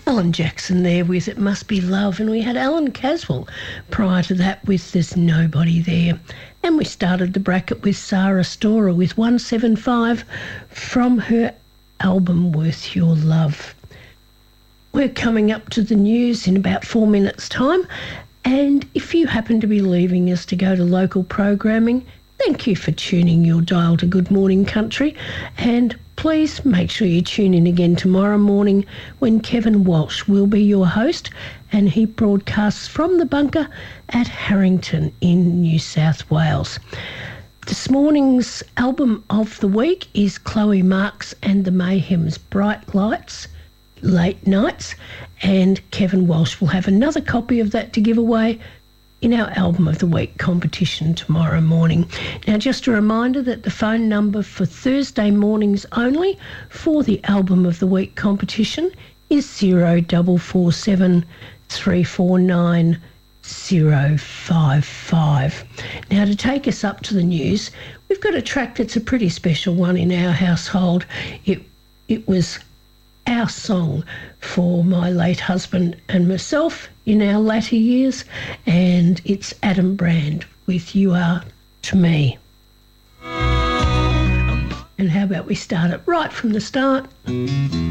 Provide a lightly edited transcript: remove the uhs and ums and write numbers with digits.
Alan Jackson there with It Must Be Love, and we had Alan Caswell prior to that with There's Nobody There. And we started the bracket with Sarah Storer with 175 from her album Worth Your Love. We're coming up to the news in about 4 minutes' time, and if you happen to be leaving us to go to local programming, thank you for tuning your dial to Good Morning Country, and please make sure you tune in again tomorrow morning when Kevin Walsh will be your host, and he broadcasts from the bunker at Harrington in New South Wales. This morning's album of the week is Chloe Marks and the Mayhems' Bright Lights, Late Nights, and Kevin Walsh will have another copy of that to give away in our Album of the Week competition tomorrow morning. Now, just a reminder that the phone number for Thursday mornings only for the Album of the Week competition is 0447 349 055. Now, to take us up to the news, we've got a track that's a pretty special one in our household. It was our song for my late husband and myself in our latter years, and it's Adam Brand with You Are to Me. And how about we start it right from the start?